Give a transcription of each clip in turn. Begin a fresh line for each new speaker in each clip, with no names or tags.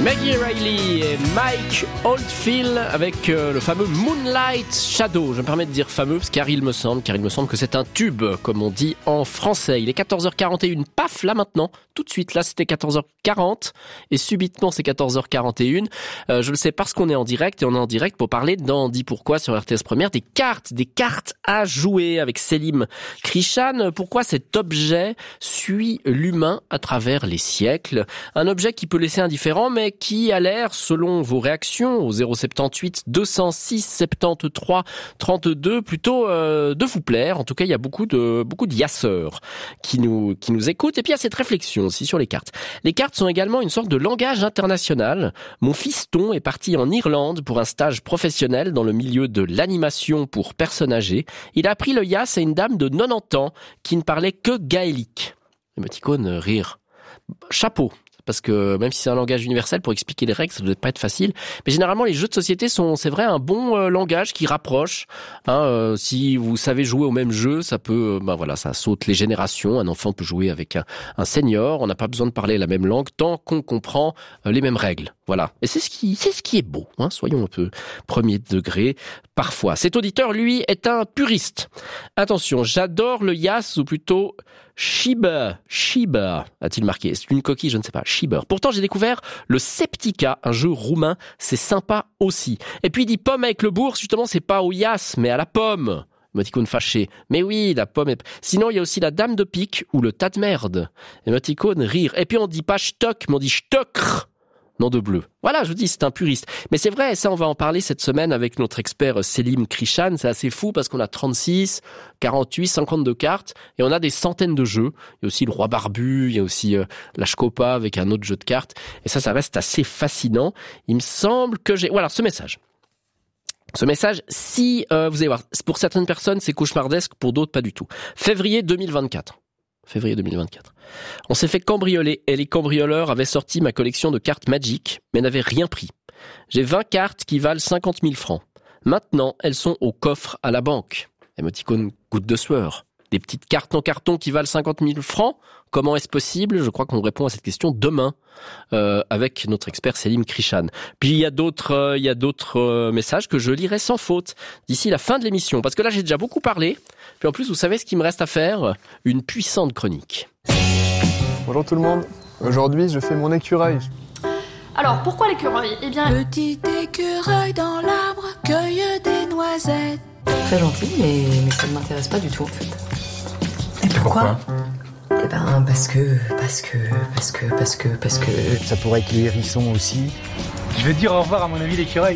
Maggie Reilly et Mike Oldfield avec le fameux Moonlight Shadow. Je me permets de dire fameux car il me semble que c'est un tube, comme on dit en français. Il est 14h41, paf, là maintenant, tout de suite, là c'était 14h40 et subitement c'est 14h41. Je le sais parce qu'on est en direct et on est en direct pour parler dans Dis Pourquoi sur RTS Première des cartes à jouer avec Selim Krishan. Pourquoi cet objet suit l'humain à travers les siècles? Un objet qui peut laisser indifférent mais qui a l'air, selon vos réactions au 078 206 73 32, plutôt de vous plaire. En tout cas, il y a beaucoup de yasseurs qui nous écoutent. Et puis il y a cette réflexion aussi sur les cartes. Les cartes sont également une sorte de langage international. Mon fiston est parti en Irlande pour un stage professionnel dans le milieu de l'animation pour personnes âgées. Il a appris le yass à une dame de 90 ans qui ne parlait que gaélique. Émoticône, rire. Chapeau. Parce que même si c'est un langage universel, pour expliquer les règles, ça ne doit pas être facile. Mais généralement, les jeux de société sont, c'est vrai, un bon langage qui rapproche. Si vous savez jouer au même jeu, ça peut, ça saute les générations. Un enfant peut jouer avec un senior. On n'a pas besoin de parler la même langue tant qu'on comprend les mêmes règles. Voilà. Et c'est ce qui est beau. Soyons un peu premier degré. Parfois. Cet auditeur, lui, est un puriste. Attention, j'adore le yass, ou plutôt Shiba, a-t-il marqué. C'est une coquille, je ne sais pas. Shiba. Pourtant, j'ai découvert le Septica, un jeu roumain. C'est sympa aussi. Et puis, il dit pomme avec le bourg. Justement, c'est pas au yass, mais à la pomme. Émoticône fâché. Mais oui, la pomme est... Sinon, il y a aussi la dame de pique ou le tas de merde. Émoticône rire. Et puis, on dit pas stock, mais on dit stockr. Non de bleu. Voilà, je vous dis, c'est un puriste. Mais c'est vrai, ça, on va en parler cette semaine avec notre expert Selim Krishan. C'est assez fou parce qu'on a 36, 48, 52 cartes et on a des centaines de jeux. Il y a aussi le roi barbu, il y a aussi la Shkopa avec un autre jeu de cartes. Et ça reste assez fascinant. Il me semble que j'ai... Voilà, ce message, si vous allez voir, pour certaines personnes, c'est cauchemardesque, pour d'autres, pas du tout. Février 2024. On s'est fait cambrioler et les cambrioleurs avaient sorti ma collection de cartes Magic, mais n'avaient rien pris. J'ai 20 cartes qui valent 50 000 francs. Maintenant, elles sont au coffre à la banque. Émoticône goutte de sueur. Des petites cartes en carton qui valent 50 000 francs. Comment est-ce possible? Je crois qu'on répond à cette question demain avec notre expert Selim Krishan. Puis il y a d'autres messages que je lirai sans faute d'ici la fin de l'émission. Parce que là, j'ai déjà beaucoup parlé. Puis en plus, vous savez ce qu'il me reste à faire? Une puissante chronique.
Bonjour tout le monde. Aujourd'hui, je fais mon écureuil.
Alors, pourquoi l'écureuil? Eh bien...
Petit écureuil dans l'arbre cueille des noisettes.
Très gentil, mais ça ne m'intéresse pas du tout en fait.
Et pourquoi?
Eh ben parce que...
Ça pourrait être les hérissons aussi.
Je vais dire au revoir à mon ami l'écureuil.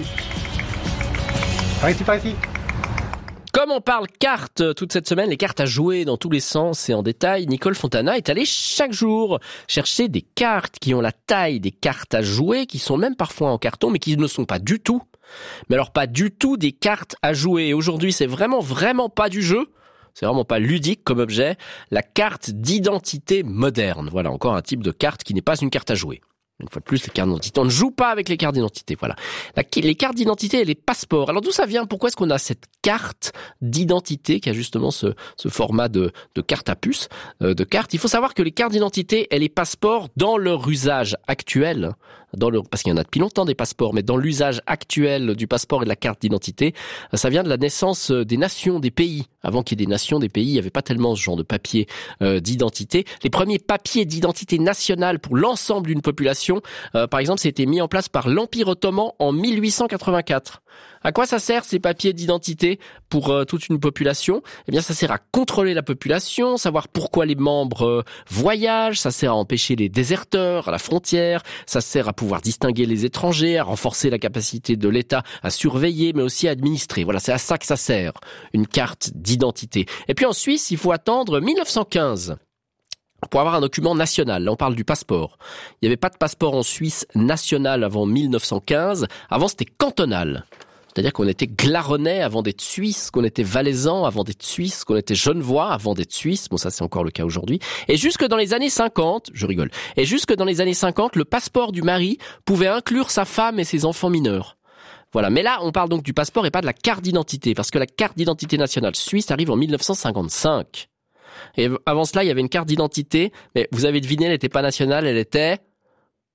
Par ici.
Comme on parle cartes toute cette semaine, les cartes à jouer dans tous les sens et en détail, Nicole Fontana est allée chaque jour chercher des cartes qui ont la taille des cartes à jouer, qui sont même parfois en carton, mais qui ne sont pas du tout. Mais alors pas du tout des cartes à jouer. Et aujourd'hui, c'est vraiment pas du jeu. C'est vraiment pas ludique comme objet. La carte d'identité moderne. Voilà, encore un type de carte qui n'est pas une carte à jouer. Une fois de plus, les cartes d'identité. On ne joue pas avec les cartes d'identité, voilà. Les cartes d'identité et les passeports. Alors d'où ça vient? Pourquoi est-ce qu'on a cette carte d'identité qui a justement ce format de carte à puce, de carte? Il faut savoir que les cartes d'identité et les passeports, dans leur usage actuel, parce qu'il y en a depuis longtemps des passeports, mais dans l'usage actuel du passeport et de la carte d'identité, ça vient de la naissance des nations, des pays. Avant qu'il y ait des nations, des pays, il n'y avait pas tellement ce genre de papier d'identité. Les premiers papiers d'identité nationale pour l'ensemble d'une population, par exemple, ça a été mis en place par l'Empire ottoman en 1884. À quoi ça sert ces papiers d'identité pour toute une population? Eh bien, ça sert à contrôler la population, savoir pourquoi les membres voyagent, ça sert à empêcher les déserteurs à la frontière, ça sert à pouvoir distinguer les étrangers, à renforcer la capacité de l'État à surveiller, mais aussi à administrer. Voilà, c'est à ça que ça sert, une carte d'identité. Et puis en Suisse, il faut attendre 1915. Pour avoir un document national. Là, on parle du passeport. Il n'y avait pas de passeport en Suisse national avant 1915. Avant, c'était cantonal. C'est-à-dire qu'on était glaronnais avant d'être suisse, qu'on était valaisan avant d'être suisse, qu'on était genevois avant d'être suisse. Bon, ça, c'est encore le cas aujourd'hui. Et jusque dans les années 50, je rigole. Et jusque dans les années 50, le passeport du mari pouvait inclure sa femme et ses enfants mineurs. Voilà. Mais là, on parle donc du passeport et pas de la carte d'identité. Parce que la carte d'identité nationale suisse arrive en 1955. Et avant cela, il y avait une carte d'identité, mais vous avez deviné, elle n'était pas nationale, elle était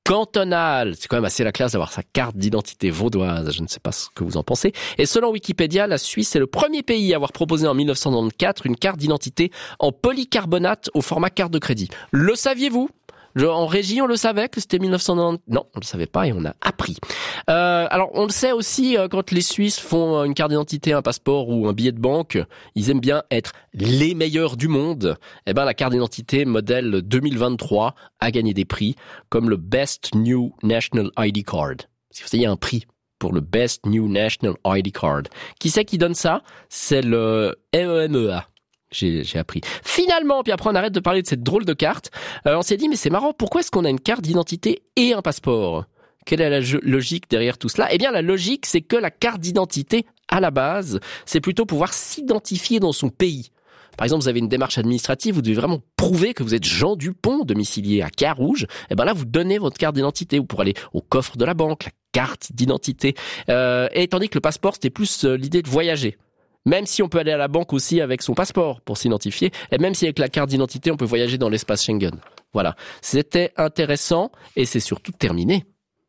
cantonale. C'est quand même assez la classe d'avoir sa carte d'identité vaudoise. Je ne sais pas ce que vous en pensez. Et selon Wikipédia, la Suisse est le premier pays à avoir proposé en 1994 une carte d'identité en polycarbonate au format carte de crédit. Le saviez-vous ? En régie, on le savait que c'était 1990. Non, on le savait pas et on a appris. Alors, on le sait aussi, quand les Suisses font une carte d'identité, un passeport ou un billet de banque, ils aiment bien être les meilleurs du monde. Eh ben, la carte d'identité modèle 2023 a gagné des prix, comme le Best New National ID Card. Si vous savez, il y a un prix pour le Best New National ID Card. Qui c'est qui donne ça ? C'est le MEMEA. J'ai appris. Finalement, puis après on arrête de parler de cette drôle de carte, on s'est dit mais c'est marrant, pourquoi est-ce qu'on a une carte d'identité et un passeport ? Quelle est la logique derrière tout cela ? Eh bien la logique c'est que la carte d'identité, à la base, c'est plutôt pouvoir s'identifier dans son pays. Par exemple, vous avez une démarche administrative, vous devez vraiment prouver que vous êtes Jean Dupont, domicilié à Carouge. Et ben là, vous donnez votre carte d'identité ou pour aller au coffre de la banque, la carte d'identité. Et tandis que le passeport, c'était plus l'idée de voyager. Même si on peut aller à la banque aussi avec son passeport pour s'identifier, et même si avec la carte d'identité, on peut voyager dans l'espace Schengen. Voilà. C'était intéressant, et c'est surtout terminé.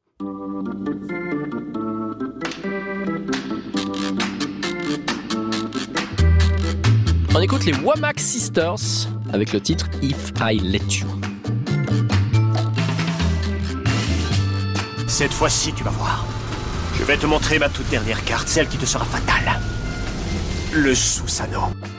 On écoute les Womack Sisters avec le titre If I Let You.
Cette fois-ci, tu vas voir. Je vais te montrer ma toute dernière carte, celle qui te sera fatale. Le Susano.